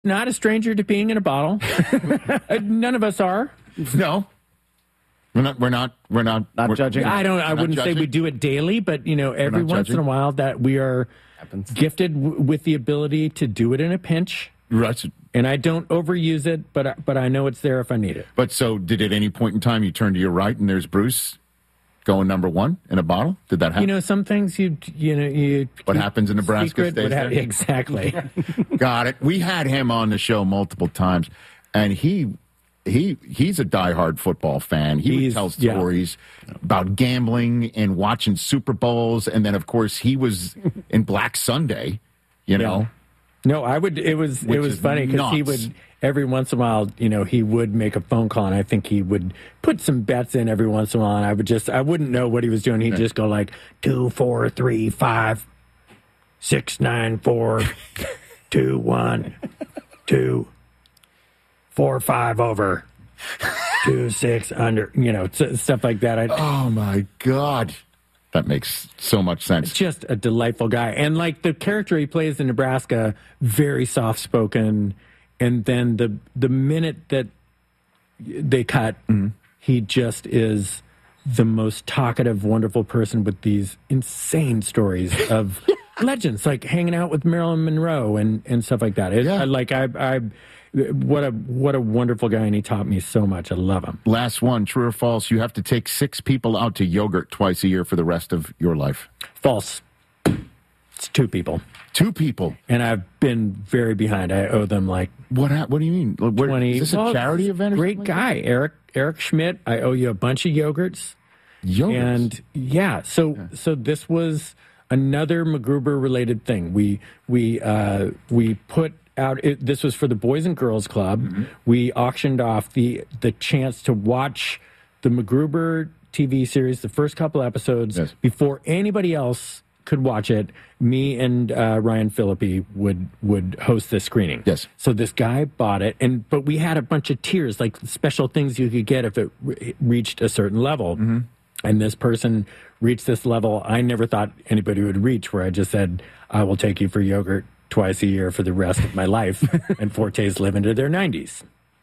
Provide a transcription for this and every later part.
not a stranger to peeing in a bottle. None of us are. No. We're not judging. I wouldn't say we do it daily, but every once in a while that we are gifted with the ability to do it in a pinch. Right. And I don't overuse it, but I know it's there if I need it. But so did at any point in time you turn to your right and there's Bruce going number one in a bottle? Did that happen? Some things you what happens in Nebraska stays there? Exactly. Got it. We had him on the show multiple times, and he's a diehard football fan. He would tell stories about gambling and watching Super Bowls, and then of course he was in Black Sunday, know. No, I would. It was funny because he would every once in a while, he would make a phone call, and I think he would put some bets in every once in a while, and I wouldn't know what he was doing. He'd just go like 2, 4, 3, 5, 6, 9, 4, 2, 1, 2, 4, 5 over, 2, 6 under, stuff like that. Oh my God. That makes so much sense. Just a delightful guy. And like the character he plays in Nebraska, very soft-spoken. And then the minute that they cut, he just is the most talkative, wonderful person with these insane stories of legends, like hanging out with Marilyn Monroe and stuff like that. What a wonderful guy, and he taught me so much. I love him. Last one, true or false? You have to take 6 people out to yogurt twice a year for the rest of your life. False. It's 2 people. 2 people, and I've been very behind. I owe them like what do you mean? 20. Is this a charity event? Great guy, Eric Schmidt. I owe you a bunch of yogurts. And so this was another MacGruber related thing. We put out. This was for the Boys and Girls Club. Mm-hmm. We auctioned off the chance to watch the MacGruber TV series, the first couple episodes, before anybody else could watch it. Me and Ryan Phillippe would host this screening. Yes. So this guy bought it, but we had a bunch of tiers, like special things you could get if it reached a certain level. Mm-hmm. And this person reached this level I never thought anybody would reach, where I just said, I will take you for yogurt twice a year for the rest of my life, and Fortes live into their 90s.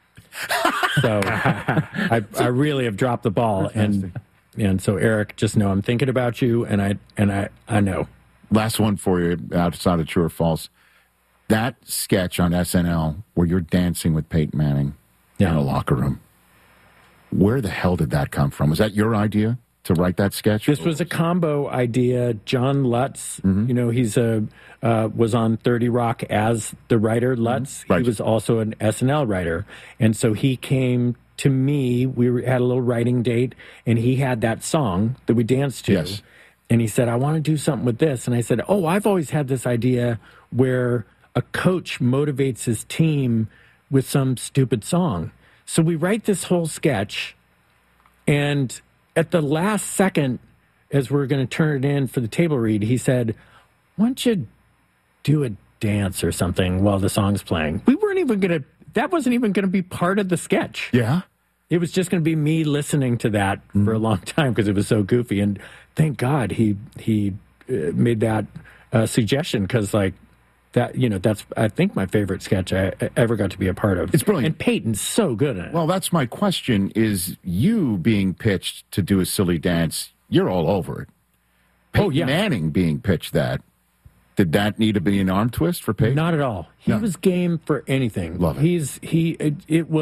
So I really have dropped the ball, and so Eric, just know I'm thinking about you, and I know. Last one for you, outside of true or false. That sketch on SNL where you're dancing with Peyton Manning in a locker room. Where the hell did that come from? Was that your idea to write that sketch? This was a combo idea. John Lutz, he's was on 30 Rock as the writer. Lutz, he was also an SNL writer, and so he came to me. We had a little writing date, and he had that song that we danced to. Yes. And he said, I want to do something with this. And I said, I've always had this idea where a coach motivates his team with some stupid song. So we write this whole sketch, and at the last second, as we're going to turn it in for the table read, he said, why don't you do a dance or something while the song's playing? That wasn't even going to be part of the sketch. Yeah. It was just going to be me listening to that for a long time because it was so goofy. And thank God he made that suggestion, because that's, I think, my favorite sketch I ever got to be a part of. It's brilliant. And Peyton's so good at it. Well, that's my question, is you being pitched to do a silly dance, you're all over it. Peyton Manning being pitched that. Did that need to be an arm twist for Peyton? Not at all. He was game for anything. Love it.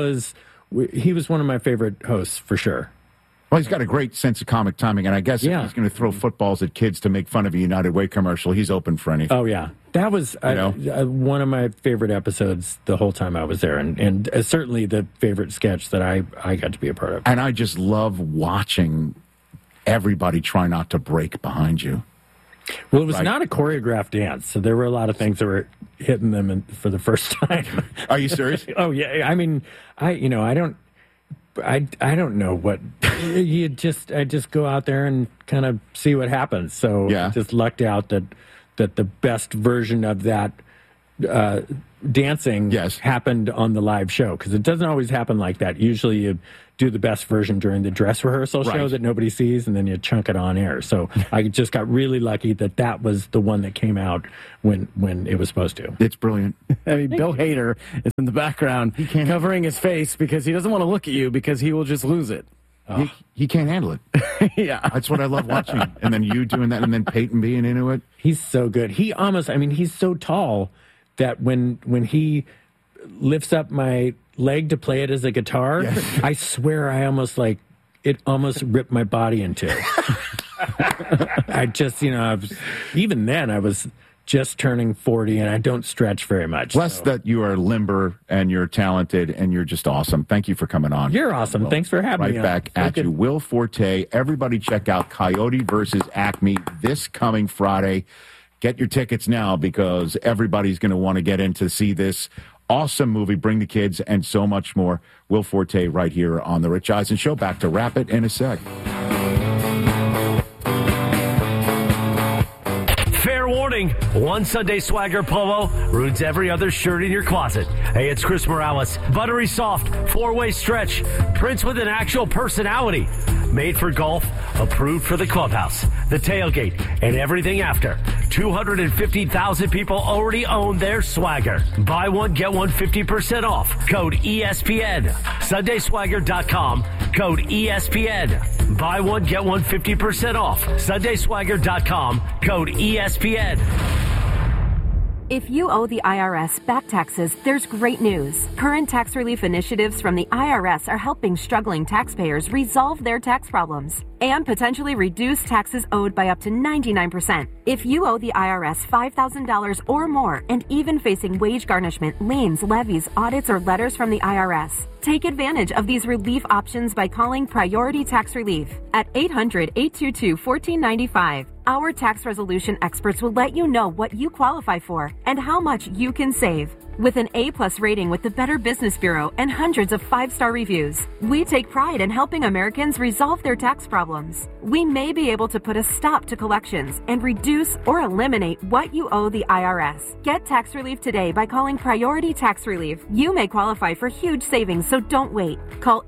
He was one of my favorite hosts for sure. Well, he's got a great sense of comic timing, and I guess if he's going to throw footballs at kids to make fun of a United Way commercial, he's open for anything. Oh, yeah. That was one of my favorite episodes the whole time I was there, and certainly the favorite sketch that I got to be a part of. And I just love watching everybody try not to break behind you. Well, it was not a choreographed dance, so there were a lot of things that were hitting them for the first time. Are you serious? Oh, yeah. I mean, I don't know what I just go out there and kind of see what happens. So I just lucked out that the best version of that dancing happened on the live show, because it doesn't always happen like that. Usually you do the best version during the dress rehearsal show that nobody sees, and then you chunk it on air. So I just got really lucky that was the one that came out when it was supposed to. It's brilliant. I mean, Bill Hader is in the background covering his face because he doesn't want to look at you because he will just lose it. He can't handle it. Yeah. That's what I love watching. And then you doing that, and then Peyton being into it. He's so good. He's so tall that when he lifts up my leg to play it as a guitar, I swear it almost ripped my body in two. I was just turning 40, and I don't stretch very much. Less that you are limber and you're talented and you're just awesome. Thank you for coming on. You're awesome. Thanks for having me. Right back at you. Will Forte. Everybody check out Coyote versus Acme this coming Friday. Get your tickets now, because everybody's going to want to get in to see this awesome movie, bring the kids, and so much more. Will Forte right here on The Rich Eisen Show. Back to Wrap It in a sec. Fair warning, one Sunday Swagger polo ruins every other shirt in your closet. Hey, it's Chris Morales. Buttery soft, 4-way stretch, prints with an actual personality. Made for golf, approved for the clubhouse, the tailgate, and everything after. 250,000 people already own their Swagger. Buy one, get one 50% off. Code ESPN. SundaySwagger.com. Code ESPN. Buy one, get one 50% off. SundaySwagger.com. Code ESPN. If you owe the IRS back taxes, there's great news. Current tax relief initiatives from the IRS are helping struggling taxpayers resolve their tax problems and potentially reduce taxes owed by up to 99%. If you owe the IRS $5,000 or more and even facing wage garnishment, liens, levies, audits, or letters from the IRS, take advantage of these relief options by calling Priority Tax Relief at 800-822-1495. Our tax resolution experts will let you know what you qualify for and how much you can save. With an A+ rating with the Better Business Bureau and hundreds of 5-star reviews, we take pride in helping Americans resolve their tax problems. We may be able to put a stop to collections and reduce or eliminate what you owe the IRS. Get tax relief today by calling Priority Tax Relief. You may qualify for huge savings, so don't wait. Call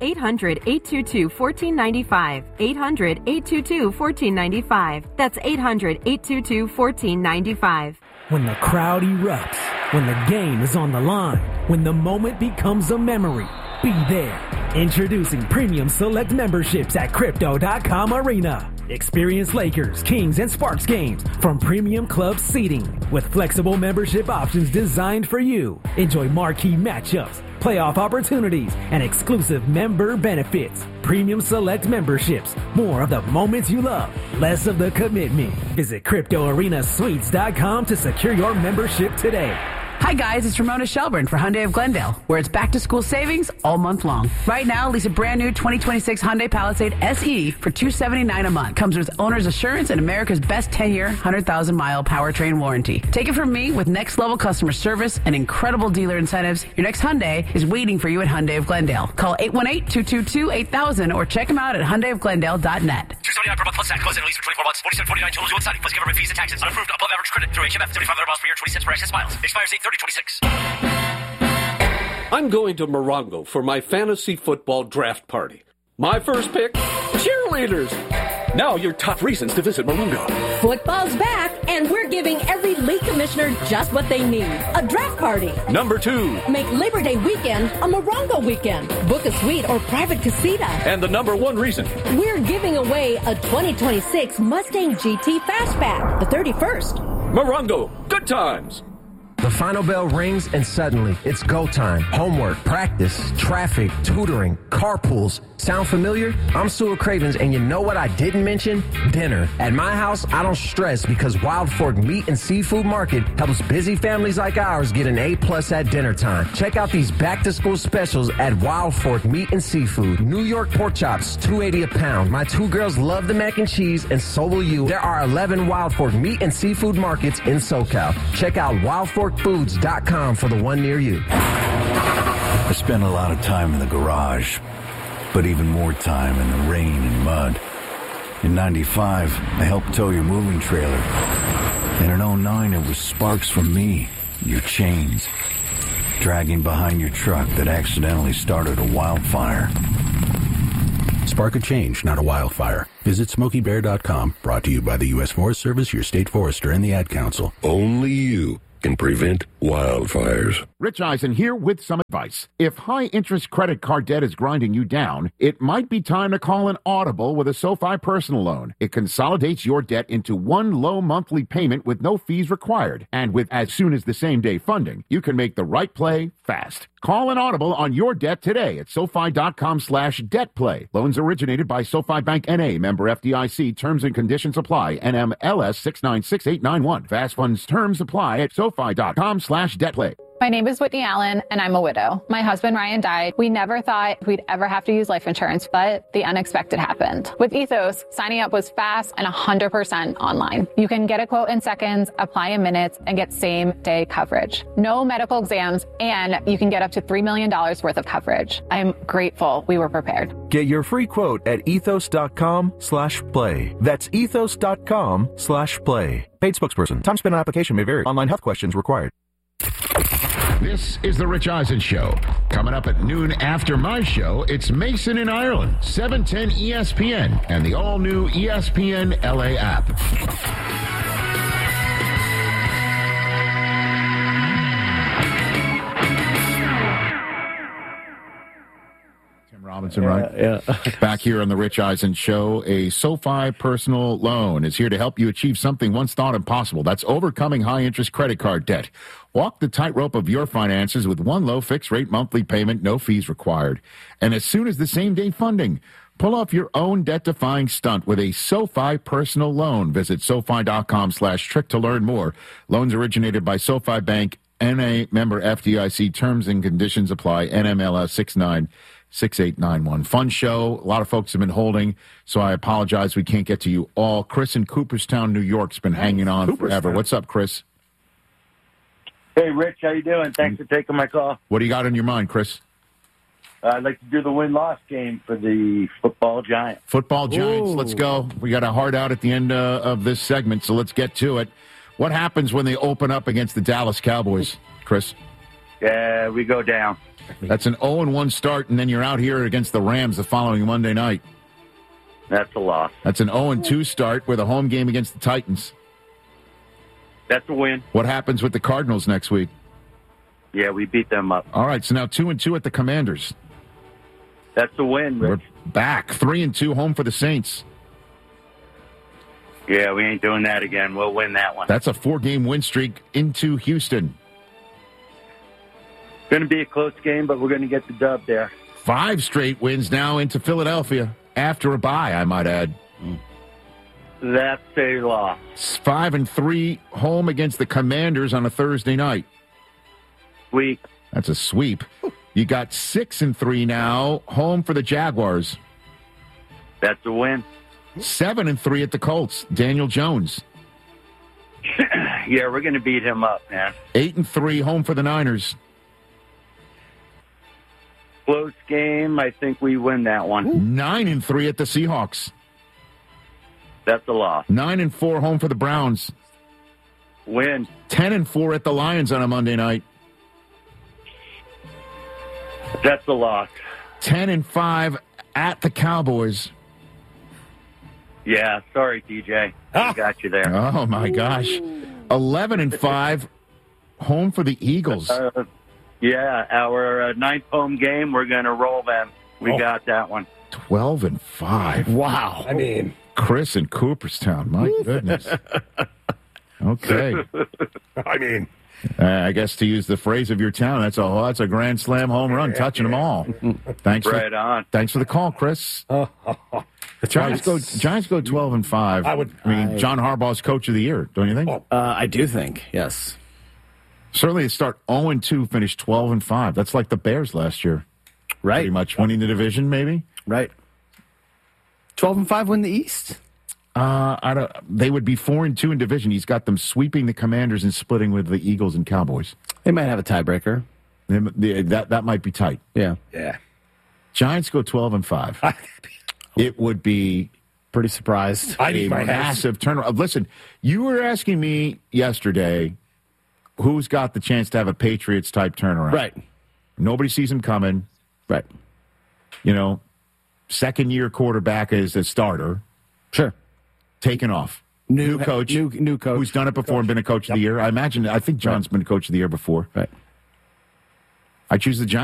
800-822-1495. 800-822-1495. That's 800-822-1495. When the crowd erupts, when the game is on the line, when the moment becomes a memory, be there. Introducing Premium Select memberships at Crypto.com Arena. Experience Lakers, Kings, and Sparks games from Premium Club seating with flexible membership options designed for you. Enjoy marquee matchups, playoff opportunities, and exclusive member benefits. Premium Select memberships. More of the moments you love, less of the commitment. Visit CryptoArenaSuites.com to secure your membership today. Hi guys, it's Ramona Shelburne for Hyundai of Glendale, where it's back to school savings all month long. Right now, lease a brand new 2026 Hyundai Palisade SE for $279 a month. Comes with owner's assurance and America's best 10-year, 100,000-mile powertrain warranty. Take it from me, with next level customer service and incredible dealer incentives, your next Hyundai is waiting for you at Hyundai of Glendale. Call 818-222-8000 or check them out at HyundaiofGlendale.net. $279 per month plus tax. Close and lease for 24 months. $47.49 totals you outside. Plus government fees and taxes. Unapproved above average credit through HMF. 7,500 miles per year. 20 cents per excess miles. Expires 8/30/26. I'm going to Morongo for my fantasy football draft party. My first pick, cheerleaders. Now your top reasons to visit Morongo. Football's back, and we're giving every league commissioner just what they need. A draft party. Number 2. Make Labor Day weekend a Morongo weekend. Book a suite or private casita. And the number 1 reason. We're giving away a 2026 Mustang GT Fastback, the 31st. Morongo, good times. The final bell rings and suddenly it's go time. Homework, practice, traffic, tutoring, carpools. Sound familiar? I'm Sewell Cravens, and you know what I didn't mention? Dinner. At my house, I don't stress because Wild Fork Meat and Seafood Market helps busy families like ours get an A+ at dinner time. Check out these back-to-school specials at Wild Fork Meat and Seafood. New York pork chops, $2.80 a pound. My 2 girls love the mac and cheese, and so will you. There are 11 Wild Fork Meat and Seafood Markets in SoCal. Check out wildforkfoods.com for the one near you. I spent a lot of time in the garage, but even more time in the rain and mud. In 95, I helped tow your moving trailer. And in 09, it was sparks from me your chains, dragging behind your truck that accidentally started a wildfire. Spark a change, not a wildfire. Visit SmokeyBear.com, brought to you by the U.S. Forest Service, your state forester, and the Ad Council. Only you can prevent wildfires. Rich Eisen here with some advice. If high-interest credit card debt is grinding you down, it might be time to call an Audible with a SoFi personal loan. It consolidates your debt into one low monthly payment with no fees required. And with as soon as the same-day funding, you can make the right play fast. Call an Audible on your debt today at SoFi.com/debtplay. Loans originated by SoFi Bank N.A., member FDIC. Terms and conditions apply. NMLS 696891. Fast funds terms apply at SoFi.com/debtplay. My name is Whitney Allen, and I'm a widow. My husband, Ryan, died. We never thought we'd ever have to use life insurance, but the unexpected happened. With Ethos, signing up was fast and 100% online. You can get a quote in seconds, apply in minutes, and get same-day coverage. No medical exams, and you can get up to $3 million worth of coverage. I'm grateful we were prepared. Get your free quote at ethos.com/play. That's ethos.com/play. Paid spokesperson. Time spent on application may vary. Online health questions required. This is the Rich Eisen Show. Coming up at noon after my show, it's Mason in Ireland, 710 ESPN, and the all-new ESPN LA app. Robinson, right? Yeah. Back here on the Rich Eisen Show, a SoFi personal loan is here to help you achieve something once thought impossible. That's overcoming high-interest credit card debt. Walk the tightrope of your finances with one low fixed-rate monthly payment, no fees required. And as soon as the same-day funding, pull off your own debt-defying stunt with a SoFi personal loan. Visit SoFi.com/trick to learn more. Loans originated by SoFi Bank, N.A., member FDIC. Terms and conditions apply. NMLS 696891. Fun show. A lot of folks have been holding, so I apologize we can't get to you all. Chris in Cooperstown, New York's been hanging on forever. What's up, Chris? Hey, Rich, how you doing? Thanks for taking my call. What do you got on your mind, Chris? I'd like to do the win-loss game for the football Giants. Football Giants, let's go. We got a hard out at the end of this segment, so let's get to it. What happens when they open up against the Dallas Cowboys, Chris? Yeah, we go down. That's an 0-1 start, and then you're out here against the Rams the following Monday night. That's a loss. That's an 0-2 start with a home game against the Titans. That's a win. What happens with the Cardinals next week? Yeah, we beat them up. All right, so now 2-2 at the Commanders. That's a win, Rich. We're back. 3-2 home for the Saints. Yeah, we ain't doing that again. We'll win that one. That's a 4-game win streak into Houston. Going to be a close game, but we're going to get the dub there. 5 straight wins now into Philadelphia after a bye, I might add. That's a loss. 5-3 home against the Commanders on a Thursday night. Sweep. That's a sweep. You got 6-3 now home for the Jaguars. That's a win. 7-3 at the Colts. Daniel Jones. Yeah, we're going to beat him up, man. 8-3 home for the Niners. Close game. I think we win that one. 9-3 at the Seahawks. That's a loss. 9-4 home for the Browns. Win. 10-4 at the Lions on a Monday night. That's a loss. 10-5 at the Cowboys. Yeah, sorry, DJ. I got you there. Oh, my gosh. 11-5 home for the Eagles. Yeah, our 9th home game, we're going to roll them. We got that one. 12-5. Wow. I mean, Chris in Cooperstown. My goodness. Okay. I mean, I guess to use the phrase of your town, that's a grand slam home run, touching them all. Thanks for the call, Chris. Giants go 12-5. I mean, John Harbaugh's coach of the year, don't you think? I do think, yes. Certainly, they start 0-2, finish 12-5. That's like the Bears last year, right? Pretty much winning the division, maybe. Right. 12-5 win the East. They would be 4-2 in division. He's got them sweeping the Commanders and splitting with the Eagles and Cowboys. They might have a tiebreaker. That might be tight. Yeah. Giants go 12-5. It would be pretty surprised. A massive turnaround. Listen, you were asking me yesterday who's got the chance to have a Patriots-type turnaround? Right. Nobody sees him coming. Right. Second-year quarterback as a starter. Sure. Taken off. New coach. New coach. Who's done it before and been a coach of the year. I think John's been a coach of the year before. Right. I choose the Giants.